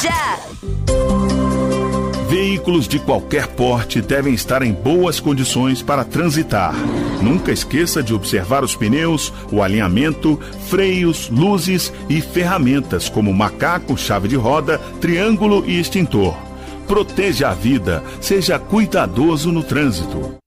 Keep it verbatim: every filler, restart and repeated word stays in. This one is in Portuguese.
já! Veículos de qualquer porte devem estar em boas condições para transitar. Nunca esqueça de observar os pneus, o alinhamento, freios, luzes e ferramentas como macaco, chave de roda, triângulo e extintor. Proteja a vida, seja cuidadoso no trânsito.